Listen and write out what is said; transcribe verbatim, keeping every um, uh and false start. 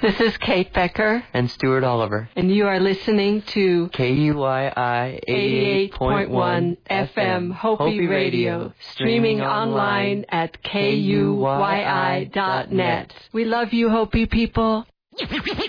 This is Kate Becker. And Stuart Oliver. And you are listening to K U Y I eighty-eight point one F M Hopi, Hopi Radio, streaming online at K U Y I dot net. We love you, Hopi people.